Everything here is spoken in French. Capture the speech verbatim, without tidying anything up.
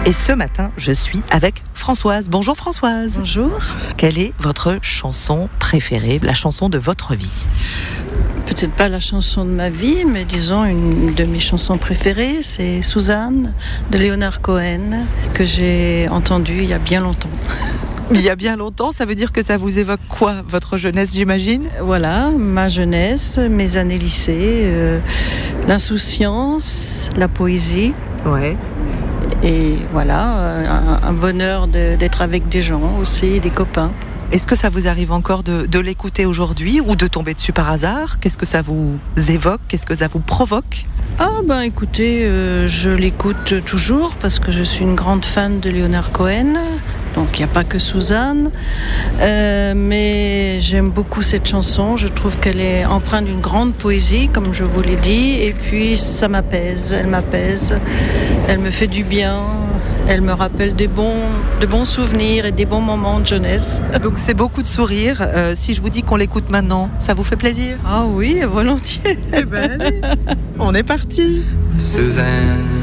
Et ce matin, je suis avec Françoise. Bonjour Françoise. Bonjour. Quelle est votre chanson préférée, la chanson de votre vie ? Peut-être pas la chanson de ma vie, mais disons une de mes chansons préférées, c'est Suzanne de Leonard Cohen, que j'ai entendue il y a bien longtemps. Il y a bien longtemps, ça veut dire que ça vous évoque quoi, votre jeunesse, j'imagine ? Voilà, ma jeunesse, mes années lycée, euh, l'insouciance, la poésie. Ouais. Et voilà, un, un bonheur de, d'être avec des gens aussi, des copains. Est-ce que ça vous arrive encore de, de l'écouter aujourd'hui ou de tomber dessus par hasard ? Qu'est-ce que ça vous évoque ? Qu'est-ce que ça vous provoque ? Ah ben écoutez, euh, je l'écoute toujours parce que je suis une grande fan de Leonard Cohen. Donc il n'y a pas que Suzanne, euh, mais j'aime beaucoup cette chanson. Je trouve qu'elle est empreinte d'une grande poésie, comme je vous l'ai dit, et puis ça m'apaise, elle m'apaise, elle me fait du bien, elle me rappelle des bons, de bons souvenirs et des bons moments de jeunesse. Donc c'est beaucoup de sourires. Euh, si je vous dis qu'on l'écoute maintenant, ça vous fait plaisir ? Ah oui, volontiers. Eh ben allez, on est parti. Suzanne,